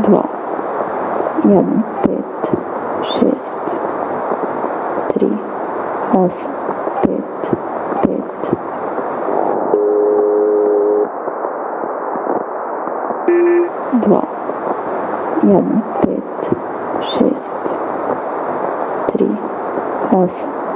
2, 1, 5, 6, 3, 8, 5, 5. Dva, jedan, 5, 6, 3, 8.